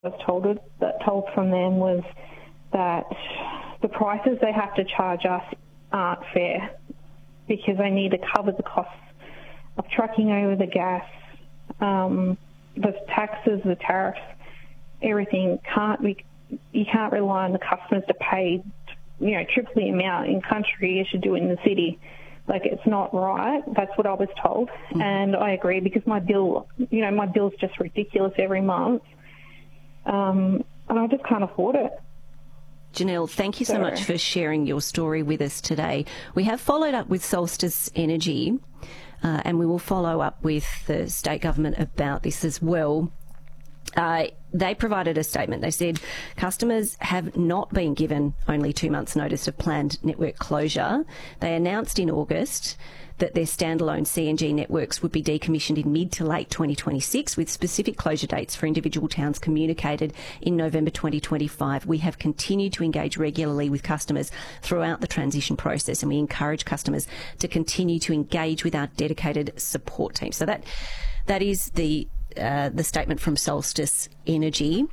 told from them was that the prices they have to charge us aren't fair because they need to cover the costs of trucking over the gas, the taxes, the tariffs, everything. You can't rely on the customers to pay, triple the amount in country as you do in the city. Like, it's not right. That's what I was told. Mm-hmm. And I agree because my bill's just ridiculous every month. And I just can't afford it. Janelle, thank you so much for sharing your story with us today. We have followed up with Solstice Energy, and we will follow up with the state government about this as well. They provided a statement. They said customers have not been given only 2 months' notice of planned network closure. They announced in August that their standalone CNG networks would be decommissioned in mid to late 2026, with specific closure dates for individual towns communicated in November 2025. We have continued to engage regularly with customers throughout the transition process, and we encourage customers to continue to engage with our dedicated support team. So that is the statement from Solstice Energy.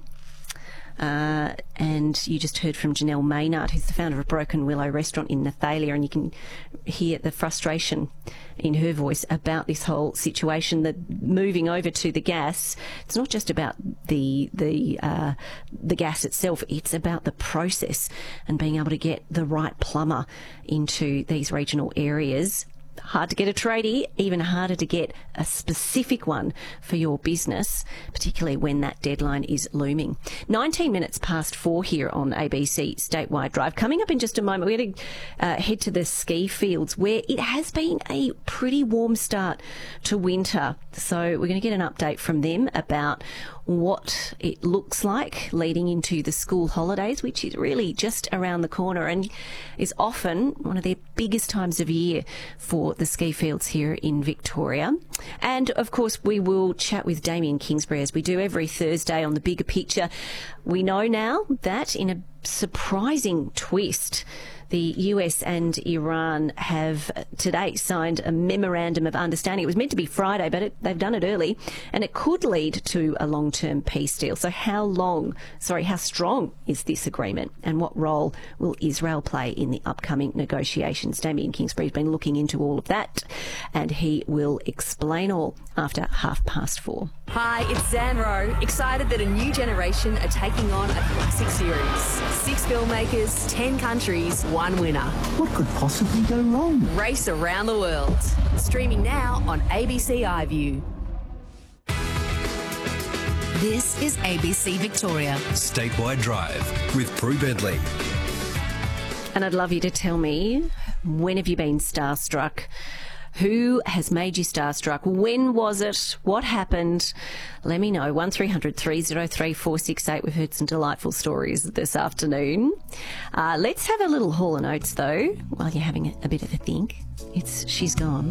And you just heard from Janelle Maynard, who's the founder of Broken Willow Restaurant in Nathalia, and you can hear the frustration in her voice about this whole situation. That moving over to the gas, it's not just about the gas itself; it's about the process and being able to get the right plumber into these regional areas. Hard to get a tradie, even harder to get a specific one for your business, particularly when that deadline is looming. 19 minutes past 4 here on ABC Statewide Drive. Coming up in just a moment, we're going to head to the ski fields where it has been a pretty warm start to winter. So we're going to get an update from them about what it looks like leading into the school holidays, which is really just around the corner and is often one of their biggest times of year for the ski fields here in Victoria. And of course, we will chat with Damien Kingsbury as we do every Thursday on The Bigger Picture. We know now that in a surprising twist, the US and Iran have today signed a memorandum of understanding. It was meant to be Friday, but they've done it early, and it could lead to a long-term peace deal. So how strong is this agreement, and what role will Israel play in the upcoming negotiations? Damien Kingsbury has been looking into all of that, and he will explain all after 4:30. Hi, it's Zan Rowe, excited that a new generation are taking on a classic series. 6 filmmakers, 10 countries, 1 winner. What could possibly go wrong? Race around the world. Streaming now on ABC iView. This is ABC Victoria. Statewide Drive with Prue Bentley. And I'd love you to tell me, when have you been starstruck? Who has made you starstruck? When was it? What happened? Let me know. 1300 303 468. We've heard some delightful stories this afternoon. Let's have a little Hall & Oates, though, while you're having a bit of a think. It's She's Gone.